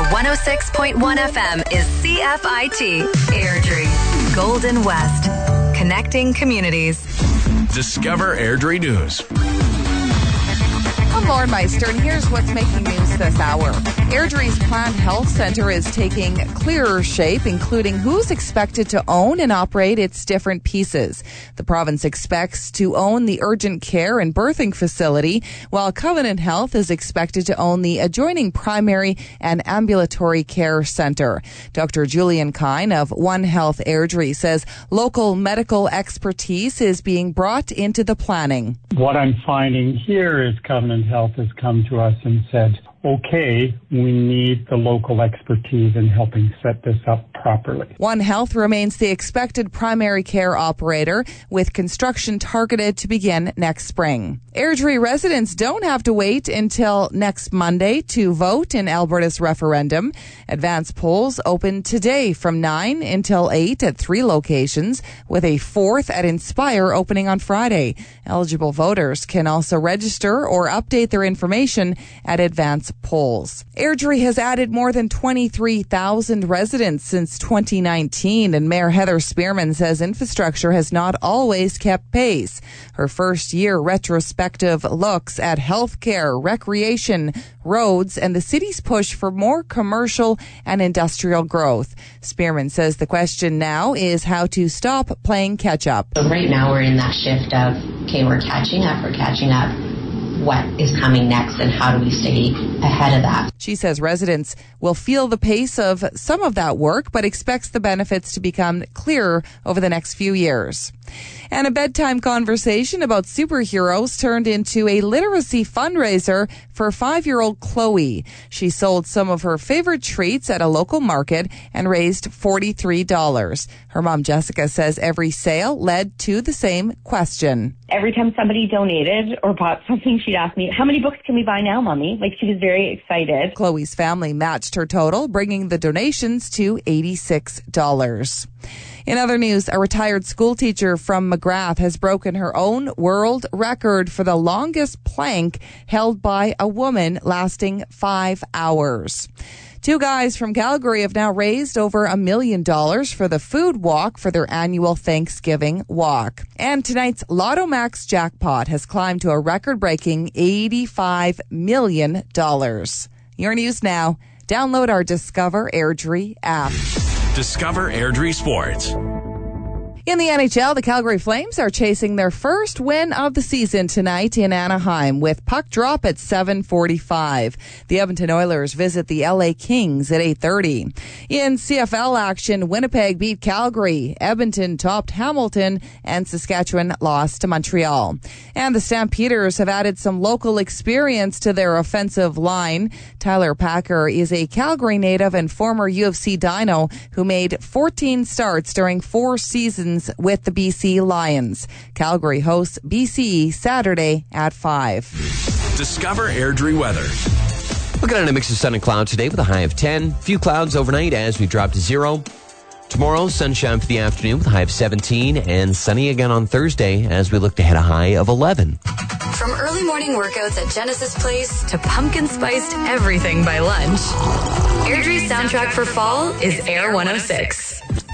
106.1 FM is CFIT Airdrie, Golden West, connecting communities. Discover Airdrie News. I'm Lauren Meister, and here's what's making news this hour. Airdrie's Planned Health Centre is taking clearer shape, including who's expected to own and operate its different pieces. The province expects to own the urgent care and birthing facility, while Covenant Health is expected to own the adjoining primary and ambulatory care centre. Dr. Julian Kine of One Health Airdrie says local medical expertise is being brought into the planning. What I'm finding here is Covenant Health has come to us and said, okay, we need the local expertise in helping set this up properly. One Health remains the expected primary care operator, with construction targeted to begin next spring. Airdrie residents don't have to wait until next Monday to vote in Alberta's referendum. Advance polls open today from 9 until 8 at 3 locations, with a 4th at Inspire opening on Friday. Eligible voters can also register or update their information at Advance polls. Airdrie has added more than 23,000 residents since 2019, and Mayor Heather Spearman says infrastructure has not always kept pace. Her first-year retrospective looks at healthcare, recreation, roads, and the city's push for more commercial and industrial growth. Spearman says the question now is how to stop playing catch-up. So right now we're in that shift of, okay, we're catching up. What is coming next, and how do we stay ahead of that? She says residents will feel the pace of some of that work, but expects the benefits to become clearer over the next few years. And a bedtime conversation about superheroes turned into a literacy fundraiser for 5-year-old Chloe. She sold some of her favorite treats at a local market and raised $43. Her mom, Jessica, says every sale led to the same question. Every time somebody donated or bought something, she'd ask me, how many books can we buy now, Mommy? Like, she was very excited. Chloe's family matched her total, bringing the donations to $86. In other news, a retired schoolteacher from McGrath has broken her own world record for the longest plank held by a woman, lasting 5 hours. 2 guys from Calgary have now raised over $1 million for the food walk for their annual Thanksgiving walk. And tonight's Lotto Max jackpot has climbed to a record-breaking $85 million. Your news now. Download our Discover Airdrie app. Discover Airdrie Sports. In the NHL, the Calgary Flames are chasing their first win of the season tonight in Anaheim with puck drop at 7:45. The Edmonton Oilers visit the LA Kings at 8:30. In CFL action, Winnipeg beat Calgary, Edmonton topped Hamilton, and Saskatchewan lost to Montreal. And the Stampeders have added some local experience to their offensive line. Tyler Packer is a Calgary native and former UFC Dino who made 14 starts during 4 seasons with the BC Lions. Calgary hosts BCE Saturday at 5. Discover Airdrie weather. Looking at a mix of sun and clouds today with a high of 10. Few clouds overnight as we drop to 0. Tomorrow, sunshine for the afternoon with a high of 17. And sunny again on Thursday as we look to hit a high of 11. From early morning workouts at Genesis Place to pumpkin spiced everything by lunch, Airdrie's soundtrack for fall is Air 106.